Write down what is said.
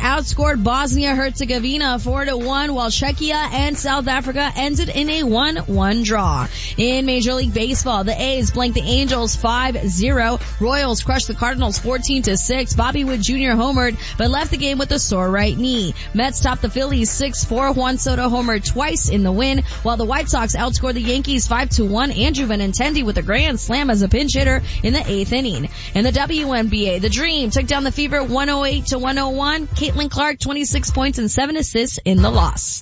outscored Bosnia-Herzegovina 4-1, while Czechia and South Africa ended in a 1-1 draw. In Major League Baseball, the A's blanked the Angels 5-0. Royals crushed the Cardinals 14-6. Bobby Wood Jr. homered, but left the game with a sore right knee. Mets topped the Phillies 6-4. Juan Soto homered twice in the win, while the White Sox outscored the Yankees 5-1. Andrew Benintendi with a grand slam as a pinch hitter in the 8th inning. In the WNBA, the Dream took down the Fever 108-101. Caitlin Clark 26 points and 7 assists in the loss.